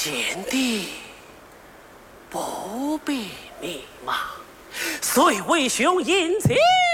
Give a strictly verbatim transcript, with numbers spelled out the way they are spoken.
贤弟不必迷茫，随为兄引荐。